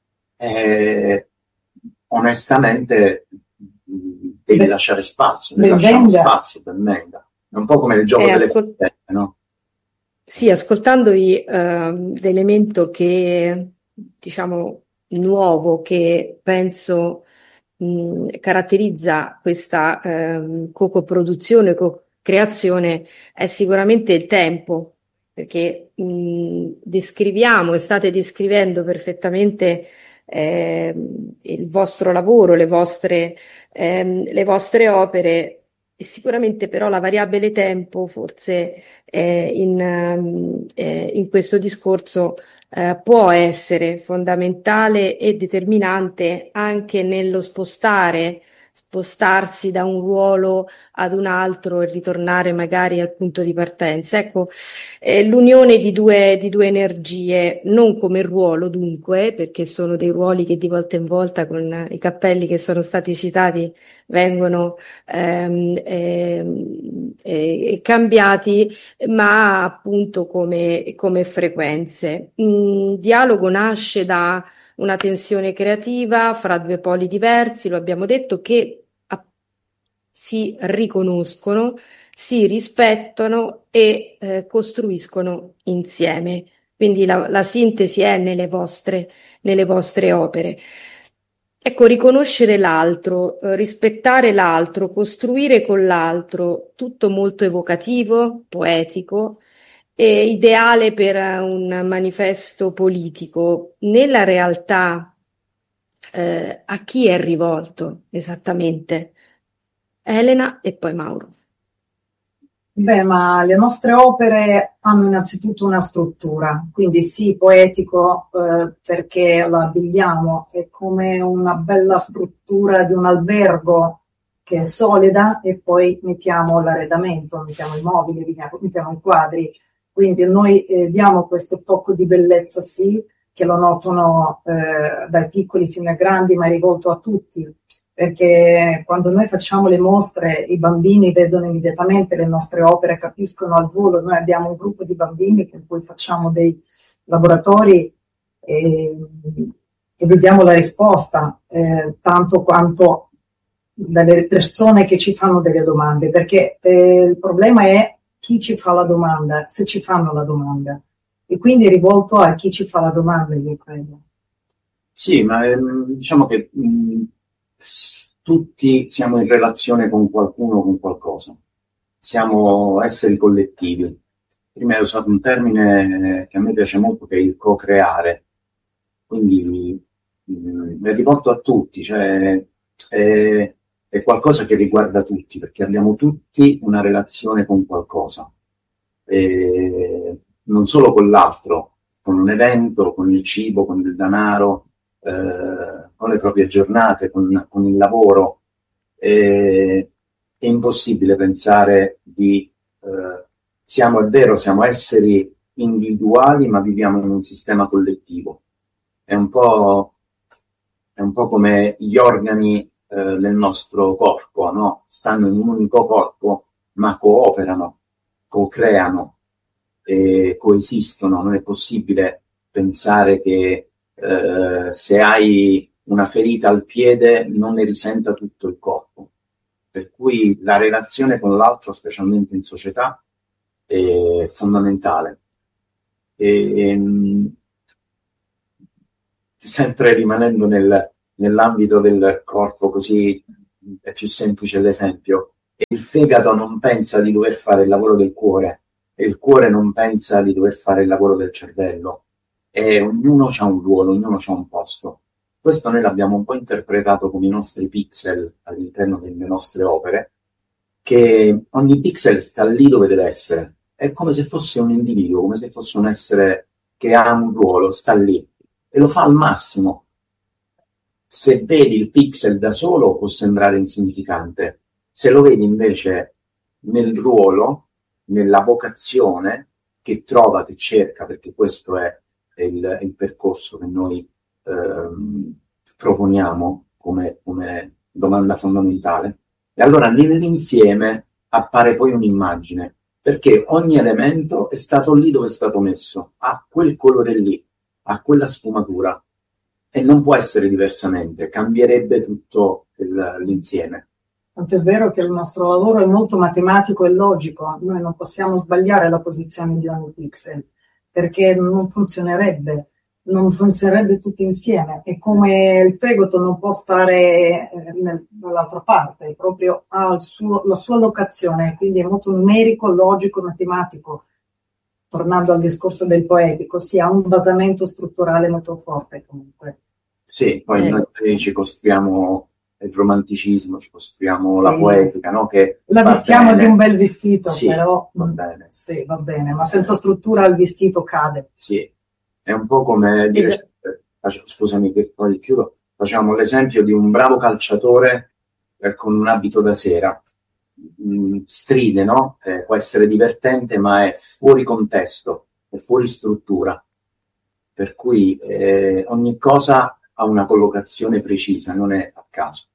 eh, onestamente devi Beh, lasciare spazio, devi lasciare spazio per venga. È un po' come il gioco eh, delle ascol- partite, no? Sì, ascoltandovi eh, l'elemento che, diciamo, nuovo che penso mh, caratterizza questa eh, co-produzione, co-creazione è sicuramente il tempo, perché mh, descriviamo e state descrivendo perfettamente eh, il vostro lavoro, le vostre, ehm, le vostre opere. E sicuramente però la variabile tempo forse eh, in, eh, in questo discorso eh, può essere fondamentale e determinante anche nello spostare, spostarsi da un ruolo ad un altro e ritornare magari al punto di partenza. Ecco, eh, l'unione di due, di due energie, non come ruolo dunque, perché sono dei ruoli che di volta in volta con i cappelli che sono stati citati vengono ehm, ehm, eh, cambiati, ma appunto come, come frequenze. Il dialogo nasce da una tensione creativa fra due poli diversi, lo abbiamo detto, che a, si riconoscono, si rispettano e eh, costruiscono insieme. Quindi la, la sintesi è nelle vostre, nelle vostre opere. Ecco, riconoscere l'altro, eh, rispettare l'altro, costruire con l'altro, tutto molto evocativo, poetico, e ideale per un manifesto politico. Nella realtà, eh, a chi è rivolto esattamente? Elena e poi Mauro. Beh, ma le nostre opere hanno innanzitutto una struttura, quindi sì, poetico eh, perché la abbigliamo, è come una bella struttura di un albergo che è solida e poi mettiamo l'arredamento, mettiamo i mobili, mettiamo i quadri, quindi noi eh, diamo questo tocco di bellezza sì, che lo notano eh, dai piccoli fino ai grandi, ma è rivolto a tutti. Perché quando noi facciamo le mostre i bambini vedono immediatamente le nostre opere, capiscono al volo. Noi abbiamo un gruppo di bambini con cui facciamo dei laboratori e, e vediamo la risposta, eh, tanto quanto dalle persone che ci fanno delle domande, perché eh, il problema è chi ci fa la domanda, se ci fanno la domanda, e quindi è rivolto a chi ci fa la domanda, io credo. Sì, ma ehm, diciamo che mh, tutti siamo in relazione con qualcuno o con qualcosa, siamo esseri collettivi. Prima hai usato un termine che a me piace molto, che è il co-creare, quindi mh, è rivolto a tutti, cioè è, è qualcosa che riguarda tutti, perché abbiamo tutti una relazione con qualcosa, e non solo con l'altro, con un evento, con il cibo, con il denaro, Eh, con le proprie giornate, con, con il lavoro. Eh, è impossibile pensare di eh, siamo, è vero, siamo esseri individuali, ma viviamo in un sistema collettivo. È un po', è un po' come gli organi eh, del nostro corpo, no? Stanno in un unico corpo, ma cooperano, co-creano. eh, coesistono, non è possibile pensare che eh, se hai una ferita al piede non ne risenta tutto il corpo. Per cui la relazione con l'altro, specialmente in società, è fondamentale. E, ehm, sempre rimanendo nel, nell'ambito del corpo, così è più semplice l'esempio, il fegato non pensa di dover fare il lavoro del cuore e il cuore non pensa di dover fare il lavoro del cervello, e ognuno ha un ruolo, ognuno ha un posto. Questo noi l'abbiamo un po' interpretato come i nostri pixel all'interno delle nostre opere, che ogni pixel sta lì dove deve essere, è come se fosse un individuo, come se fosse un essere che ha un ruolo, sta lì e lo fa al massimo. Se vedi il pixel da solo può sembrare insignificante, se lo vedi invece nel ruolo, nella vocazione che trova, che cerca, perché questo è il, il percorso che noi ehm, proponiamo come, come domanda fondamentale, e allora nell'insieme appare poi un'immagine, perché ogni elemento è stato lì dove è stato messo, ha quel colore lì, ha quella sfumatura, e non può essere diversamente, cambierebbe tutto il, l'insieme. Tanto è vero che il nostro lavoro è molto matematico e logico, noi non possiamo sbagliare la posizione di ogni pixel, perché non funzionerebbe, non funzionerebbe tutto insieme. È come il fegato non può stare eh, nel, dall'altra parte, proprio ha il suo, la sua locazione, quindi è molto numerico, logico, matematico. Tornando al discorso del poetico, si ha un basamento strutturale molto forte comunque. Sì, poi eh. noi ci costruiamo il romanticismo, ci costruiamo sì. la poetica, no? Che la vestiamo bene. di un bel vestito, sì, però va bene. Sì, va bene, ma senza struttura il vestito cade. Sì, è un po' come dire, esatto. Scusami che poi chiudo, facciamo l'esempio di un bravo calciatore eh, con un abito da sera. Stride, no? Eh, può essere divertente, ma è fuori contesto, è fuori struttura. Per cui eh, ogni cosa ha una collocazione precisa, non è a caso.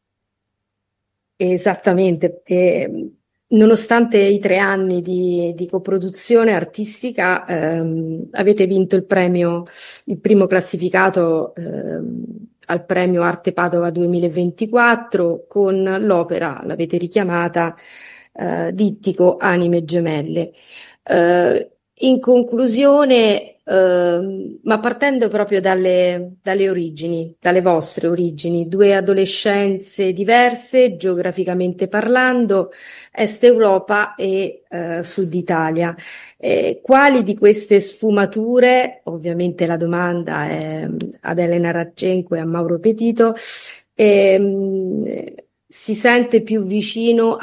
Esattamente. E, nonostante i tre anni di, di coproduzione artistica, ehm, avete vinto il premio, il primo classificato ehm, al premio Arte Padova duemilaventiquattro con l'opera, l'avete richiamata, eh, Dittico, Anime Gemelle. Eh, in conclusione, eh, ma partendo proprio dalle, dalle origini, dalle vostre origini, due adolescenze diverse geograficamente parlando, Est Europa e eh, Sud Italia. Eh, quali di queste sfumature, ovviamente la domanda è ad Elena Radchenko e a Mauro Petito, ehm, si sente più vicino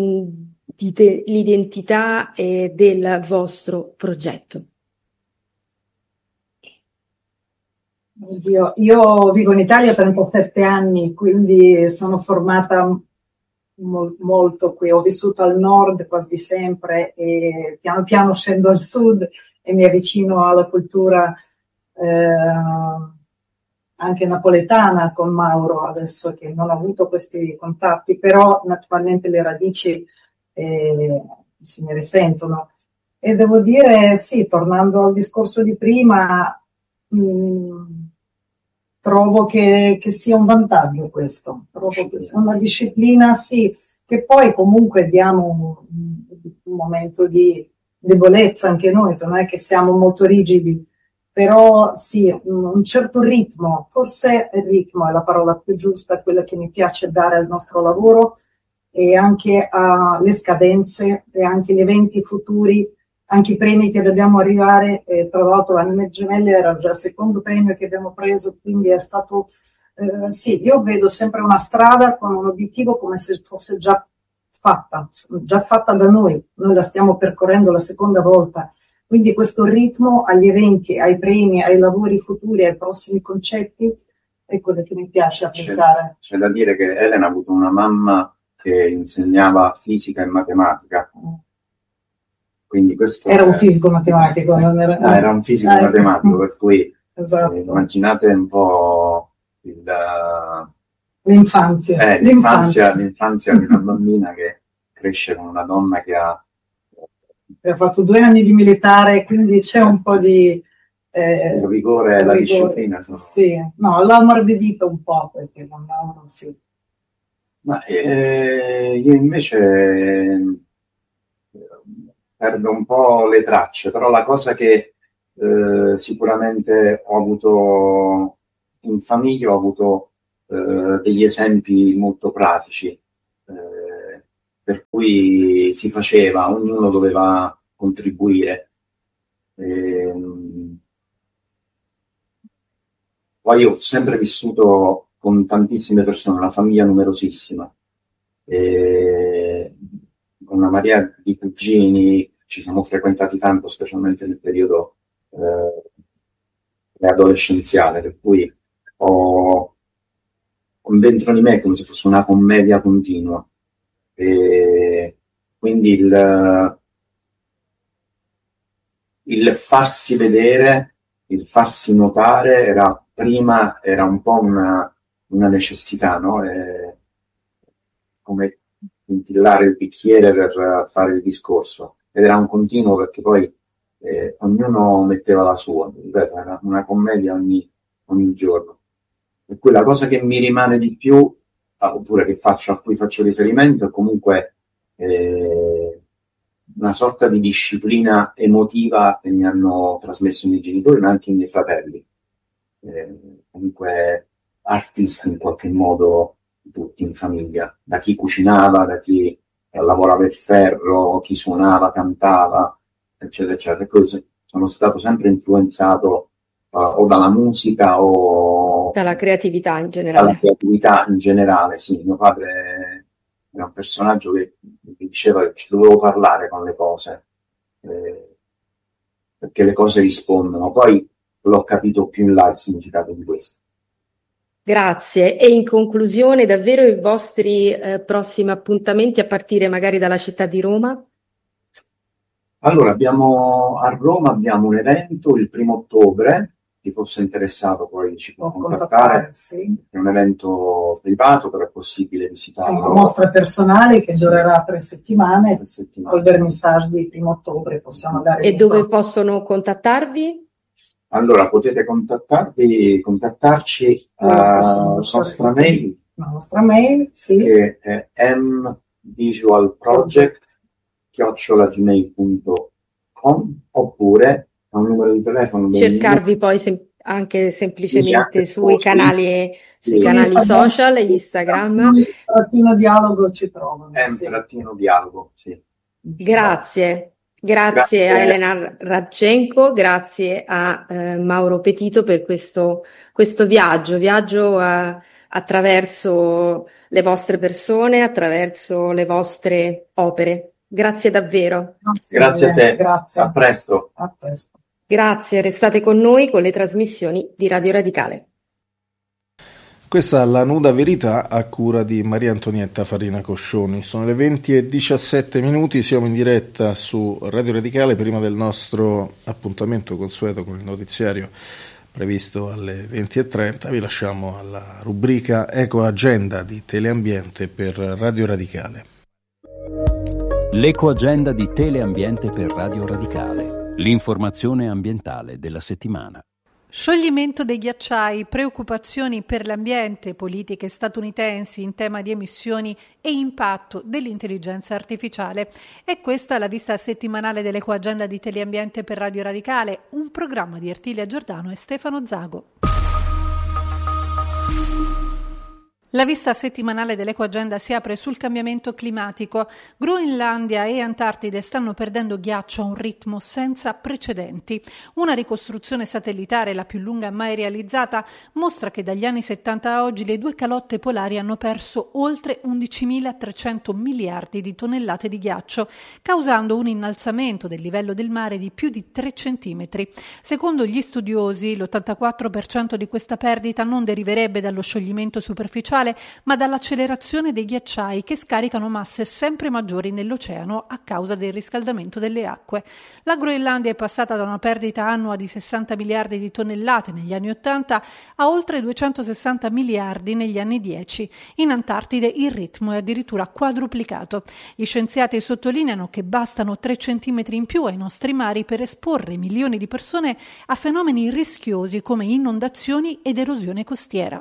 all'identità eh, del vostro progetto? Io, io vivo in Italia da trentasette anni, quindi sono formata mol, molto qui. Ho vissuto al nord quasi sempre e piano piano scendo al sud e mi avvicino alla cultura eh, anche napoletana con Mauro, adesso che non ho avuto questi contatti, però naturalmente le radici eh, si ne risentono. E devo dire, sì, tornando al discorso di prima, mh, trovo che, che sia un vantaggio questo, trovo che sia una disciplina, sì, che poi comunque diamo un, un momento di debolezza anche noi, non è che siamo molto rigidi, però sì, un certo ritmo, forse il ritmo è la parola più giusta, quella che mi piace dare al nostro lavoro, e anche alle scadenze e anche gli eventi futuri, anche i premi che dobbiamo arrivare. E tra l'altro Anime Gemelle era già il secondo premio che abbiamo preso, quindi è stato, eh, sì, io vedo sempre una strada con un obiettivo come se fosse già fatta, già fatta da noi, noi la stiamo percorrendo la seconda volta. Quindi questo ritmo agli eventi, ai premi, ai lavori futuri, ai prossimi concetti, è quello che mi piace applicare. C'è, c'è da dire che Elena ha avuto una mamma che insegnava fisica e matematica. Quindi questo era è... un fisico matematico. Non era... Ah, era un fisico ah, matematico, per cui esatto. eh, immaginate un po' il, l'infanzia. Eh, l'infanzia, l'infanzia di una bambina che cresce con una donna che ha ho fatto due anni di militare, quindi c'è un po' di... Eh, il rigore e la disciplina. Sono... Sì, no, l'ho ammorbidito un po' perché non andavano, sì. Ma eh, io invece eh, perdo un po' le tracce, però la cosa che eh, sicuramente ho avuto in famiglia, ho avuto eh, degli esempi molto pratici, eh, per cui si faceva, ognuno doveva contribuire. Eh, poi ho sempre vissuto con tantissime persone, una famiglia numerosissima, e una marea di cugini, ci siamo frequentati tanto, specialmente nel periodo eh, adolescenziale, per cui ho, ho dentro di me come se fosse una commedia continua, e quindi il, il farsi vedere, il farsi notare era prima era un po' una, una necessità, no? E, come tintillare il bicchiere per fare il discorso, ed era un continuo perché poi eh, ognuno metteva la sua, ripeto, era una commedia ogni, ogni giorno. Per cui la cosa che mi rimane di più, oppure che faccio, a cui faccio riferimento, è comunque eh, una sorta di disciplina emotiva che mi hanno trasmesso i miei genitori, ma anche i miei fratelli, eh, comunque artisti in qualche modo, tutti in famiglia, da chi cucinava, da chi eh, lavorava il ferro, chi suonava, cantava, eccetera, eccetera. E così sono stato sempre influenzato uh, o dalla musica o dalla creatività in generale. Dalla creatività in generale, sì. Mio padre era un personaggio che mi diceva che ci dovevo parlare con le cose, eh, perché le cose rispondono. Poi l'ho capito più in là il significato di questo. Grazie. E in conclusione, davvero i vostri eh, prossimi appuntamenti a partire magari dalla città di Roma? Allora, abbiamo a Roma abbiamo un evento il primo ottobre, chi fosse interessato poi ci può contattare, sì. È un evento privato, però è possibile visitarlo. È una mostra personale che durerà tre settimane, tre settimane. Col vernissage di primo ottobre possiamo dare. E dove fatto. possono contattarvi? Allora, potete contattarvi, contattarci alla nostra mail, la nostra mail, sì. Che è mvisualproject chiocciola gmail punto com, oppure a un numero di telefono. Cercarvi mio, poi sem- anche semplicemente anche sui post, canali, sì, sui sì, canali sì, social, Instagram. Il trattino dialogo ci trovano. È un sì. trattino dialogo, sì. Grazie. Grazie, grazie a Elena Radchenko, grazie a eh, Mauro Petito per questo, questo viaggio, viaggio a, attraverso le vostre persone, attraverso le vostre opere. Grazie davvero. Grazie, grazie a te, grazie. A presto. A presto. Grazie, restate con noi con le trasmissioni di Radio Radicale. Questa è La Nuda Verità a cura di Maria Antonietta Farina Coscioni. Sono le venti e diciassette minuti, siamo in diretta su Radio Radicale prima del nostro appuntamento consueto con il notiziario previsto alle venti e trenta. Vi lasciamo alla rubrica Eco Agenda di Teleambiente per Radio Radicale. L'Eco Agenda di Teleambiente per Radio Radicale. L'informazione ambientale della settimana. Scioglimento dei ghiacciai, preoccupazioni per l'ambiente, politiche statunitensi in tema di emissioni e impatto dell'intelligenza artificiale. E questa la vista settimanale dell'Ecoagenda di Teleambiente per Radio Radicale, un programma di Ertilia Giordano e Stefano Zago. La vista settimanale dell'Ecoagenda si apre sul cambiamento climatico. Groenlandia e Antartide stanno perdendo ghiaccio a un ritmo senza precedenti. Una ricostruzione satellitare, la più lunga mai realizzata, mostra che dagli anni settanta a oggi le due calotte polari hanno perso oltre undicimilatrecento miliardi di tonnellate di ghiaccio, causando un innalzamento del livello del mare di più di tre centimetri. Secondo gli studiosi, l'ottantaquattro per cento di questa perdita non deriverebbe dallo scioglimento superficiale, principale, ma dall'accelerazione dei ghiacciai che scaricano masse sempre maggiori nell'oceano a causa del riscaldamento delle acque. La Groenlandia è passata da una perdita annua di sessanta miliardi di tonnellate negli anni ottanta a oltre duecentosessanta miliardi negli anni dieci. In Antartide il ritmo è addirittura quadruplicato. Gli scienziati sottolineano che bastano tre centimetri in più ai nostri mari per esporre milioni di persone a fenomeni rischiosi come inondazioni ed erosione costiera.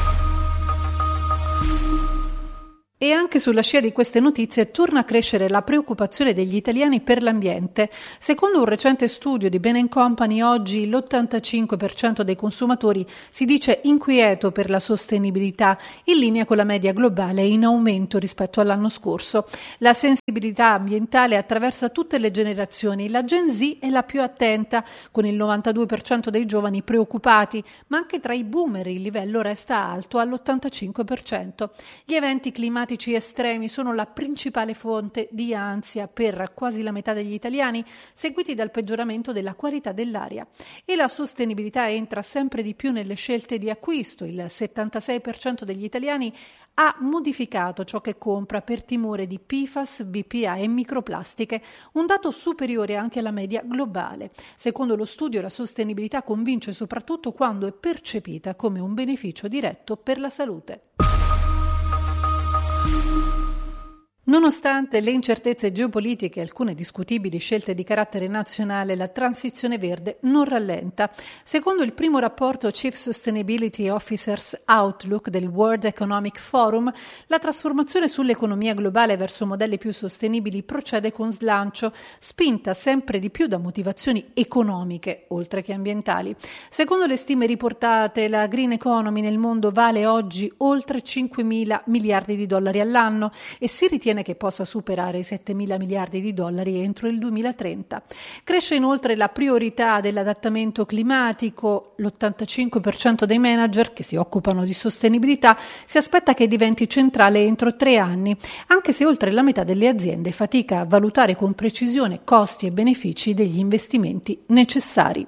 E anche sulla scia di queste notizie torna a crescere la preoccupazione degli italiani per l'ambiente. Secondo un recente studio di Bain and Company, oggi l'ottantacinque per cento dei consumatori si dice inquieto per la sostenibilità, in linea con la media globale e in aumento rispetto all'anno scorso. La sensibilità ambientale attraversa tutte le generazioni. La Gen Z è la più attenta, con il novantadue per cento dei giovani preoccupati, ma anche tra i boomer il livello resta alto all'ottantacinque per cento. Gli eventi climatici estremi sono la principale fonte di ansia per quasi la metà degli italiani, seguiti dal peggioramento della qualità dell'aria. E la sostenibilità entra sempre di più nelle scelte di acquisto. Il settantasei per cento degli italiani ha modificato ciò che compra per timore di P F A S, B P A e microplastiche, un dato superiore anche alla media globale. Secondo lo studio, la sostenibilità convince soprattutto quando è percepita come un beneficio diretto per la salute. Nonostante le incertezze geopolitiche e alcune discutibili scelte di carattere nazionale, la transizione verde non rallenta. Secondo il primo rapporto Chief Sustainability Officers Outlook del World Economic Forum, la trasformazione sull'economia globale verso modelli più sostenibili procede con slancio, spinta sempre di più da motivazioni economiche, oltre che ambientali. Secondo le stime riportate, la green economy nel mondo vale oggi oltre cinquemila miliardi di dollari all'anno e si ritiene che possa superare i settemila miliardi di dollari entro il duemilatrenta. Cresce inoltre la priorità dell'adattamento climatico. L'ottantacinque per cento dei manager che si occupano di sostenibilità si aspetta che diventi centrale entro tre anni, anche se oltre la metà delle aziende fatica a valutare con precisione costi e benefici degli investimenti necessari.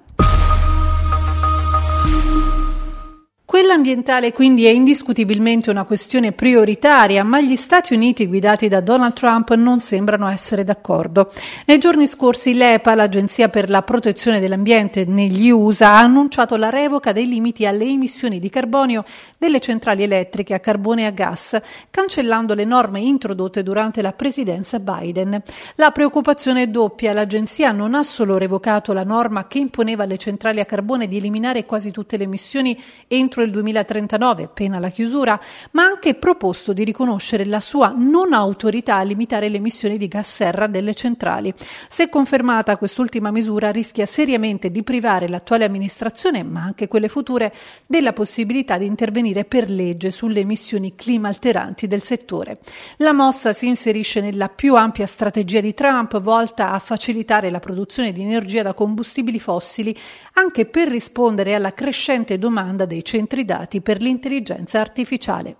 Quella ambientale quindi è indiscutibilmente una questione prioritaria, ma gli Stati Uniti guidati da Donald Trump non sembrano essere d'accordo. Nei giorni scorsi l'E P A, l'Agenzia per la protezione dell'ambiente negli U S A, ha annunciato la revoca dei limiti alle emissioni di carbonio delle centrali elettriche a carbone e a gas, cancellando le norme introdotte durante la presidenza Biden. La preoccupazione è doppia. L'agenzia non ha solo revocato la norma che imponeva alle centrali a carbone di eliminare quasi tutte le emissioni entro il duemilatrentanove, pena la chiusura, ma ha anche proposto di riconoscere la sua non autorità a limitare le emissioni di gas serra delle centrali. Se confermata, quest'ultima misura rischia seriamente di privare l'attuale amministrazione, ma anche quelle future, della possibilità di intervenire per legge sulle emissioni climalteranti del settore. La mossa si inserisce nella più ampia strategia di Trump, volta a facilitare la produzione di energia da combustibili fossili, anche per rispondere alla crescente domanda dei centri dati per l'intelligenza artificiale.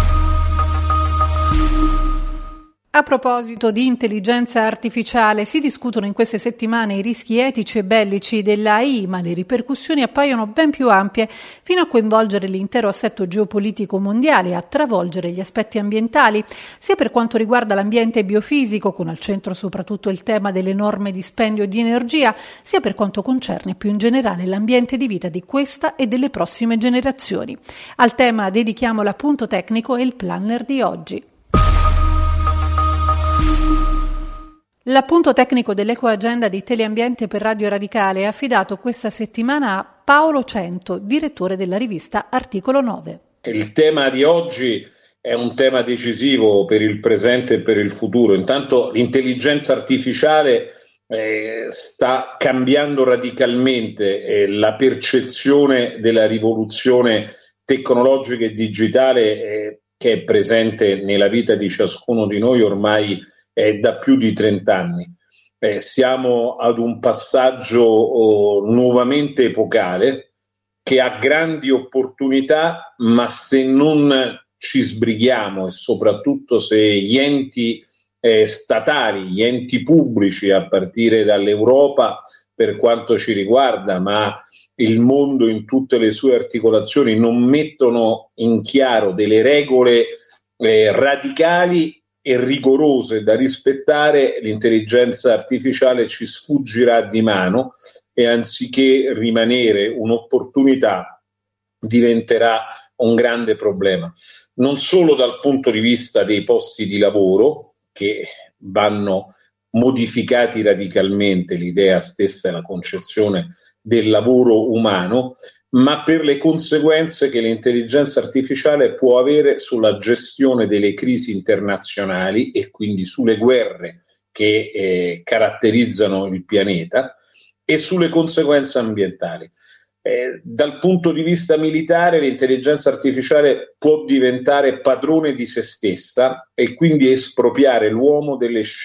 A proposito di intelligenza artificiale, si discutono in queste settimane i rischi etici e bellici dell'A I, ma le ripercussioni appaiono ben più ampie, fino a coinvolgere l'intero assetto geopolitico mondiale e a travolgere gli aspetti ambientali, sia per quanto riguarda l'ambiente biofisico, con al centro soprattutto il tema dell'enorme dispendio di energia, sia per quanto concerne più in generale l'ambiente di vita di questa e delle prossime generazioni. Al tema dedichiamo l'appunto tecnico e il planner di oggi. L'appunto tecnico dell'Ecoagenda di Teleambiente per Radio Radicale è affidato questa settimana a Paolo Cento, direttore della rivista Articolo nove. Il tema di oggi è un tema decisivo per il presente e per il futuro. Intanto l'intelligenza artificiale eh, sta cambiando radicalmente eh, la percezione della rivoluzione tecnologica e digitale eh, che è presente nella vita di ciascuno di noi ormai eh, da più di trent'anni. Eh, siamo ad un passaggio oh, nuovamente epocale che ha grandi opportunità, ma se non ci sbrighiamo e soprattutto se gli enti eh, statali, gli enti pubblici a partire dall'Europa per quanto ci riguarda, ma il mondo in tutte le sue articolazioni, non mettono in chiaro delle regole eh, radicali e rigorose da rispettare, l'intelligenza artificiale ci sfuggirà di mano e anziché rimanere un'opportunità diventerà un grande problema, non solo dal punto di vista dei posti di lavoro, che vanno modificati radicalmente, l'idea stessa e la concezione del lavoro umano, ma per le conseguenze che l'intelligenza artificiale può avere sulla gestione delle crisi internazionali e quindi sulle guerre che eh, caratterizzano il pianeta e sulle conseguenze ambientali. Eh, dal punto di vista militare, l'intelligenza artificiale può diventare padrone di se stessa e quindi espropriare l'uomo delle scelte